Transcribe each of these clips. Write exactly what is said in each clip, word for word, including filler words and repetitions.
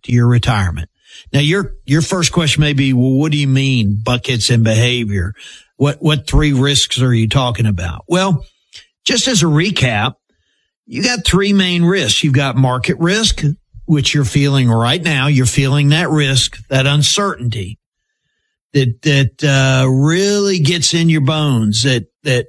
to your retirement. Now, your your first question may be, well, what do you mean buckets and behavior? What what three risks are you talking about? Well, just as a recap, you got three main risks. You've got market risk, which you're feeling right now. You're feeling that risk, that uncertainty that that uh, really gets in your bones, that that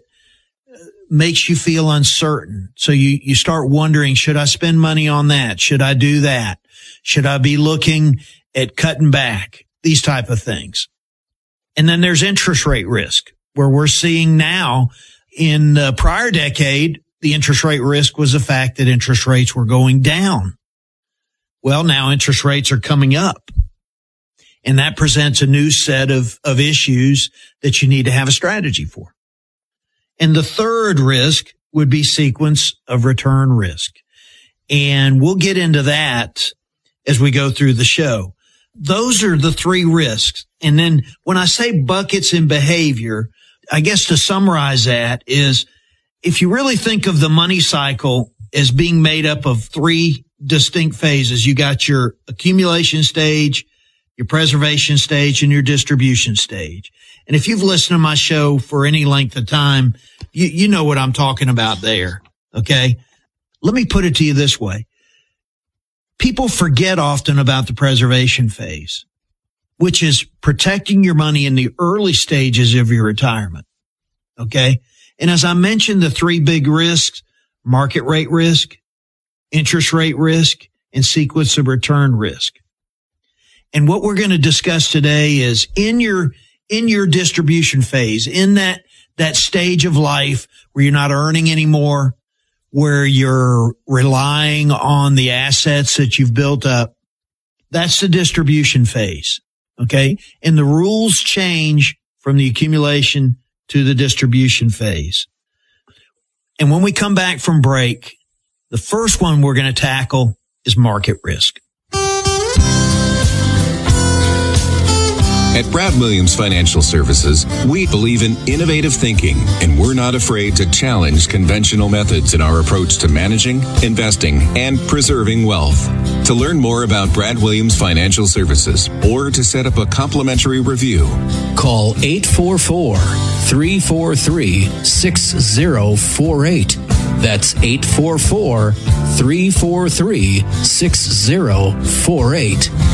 makes you feel uncertain. So you you start wondering, should I spend money on that? Should I do that? Should I be looking at cutting back? These type of things. And then there's interest rate risk, where we're seeing now in the prior decade, the interest rate risk was the fact that interest rates were going down. Well, now interest rates are coming up. And that presents a new set of, of issues that you need to have a strategy for. And the third risk would be sequence of return risk. And we'll get into that as we go through the show. Those are the three risks. And then when I say buckets in behavior, I guess to summarize that is, if you really think of the money cycle as being made up of three distinct phases, you got your accumulation stage, your preservation stage, and your distribution stage. And if you've listened to my show for any length of time, you, you know what I'm talking about there. Okay. Let me put it to you this way. People forget often about the preservation phase, which is protecting your money in the early stages of your retirement. Okay. And as I mentioned, the three big risks, market rate risk, interest rate risk, and sequence of return risk. And what we're going to discuss today is in your, in your distribution phase, in that, that stage of life where you're not earning anymore, where you're relying on the assets that you've built up. That's the distribution phase. Okay. And the rules change from the accumulation to the distribution phase. And when we come back from break, the first one we're going to tackle is market risk. At Brad Williams Financial Services, we believe in innovative thinking, and we're not afraid to challenge conventional methods in our approach to managing, investing, and preserving wealth. To learn more about Brad Williams Financial Services or to set up a complimentary review, call eight four four, three four three, six zero four eight. That's eight four four, three four three, six zero four eight.